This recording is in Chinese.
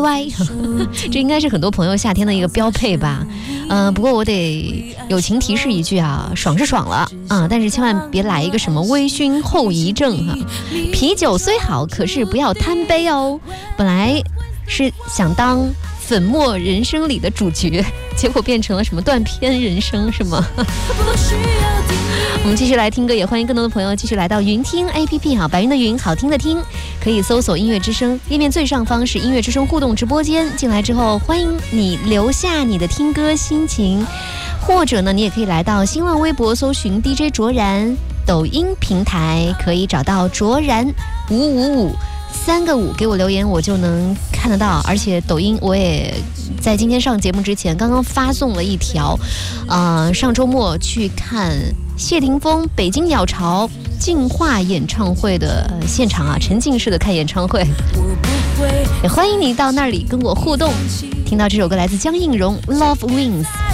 歪，这应该是很多朋友夏天的一个标配吧。不过我得友情提示一句啊，爽是爽了啊，但是千万别来一个什么微醺后遗症哈。啤酒虽好，可是不要贪杯哦。本来是想当粉墨人生里的主角，结果变成了什么断片人生是吗？我们继续来听歌，也欢迎更多的朋友继续来到云听 APP 哈，白云的云，好听的听，可以搜索音乐之声，页面最上方是音乐之声互动直播间，进来之后欢迎你留下你的听歌心情，或者呢你也可以来到新浪微博搜寻 DJ 卓然，抖音平台可以找到卓然555，3个5给我留言，我就能看得到。而且抖音我也在今天上节目之前刚刚发送了一条，上周末去看谢霆锋北京鸟巢净化演唱会的现场啊，沉浸式的看演唱会，也欢迎你到那里跟我互动。听到这首歌来自江映蓉 Love Wins。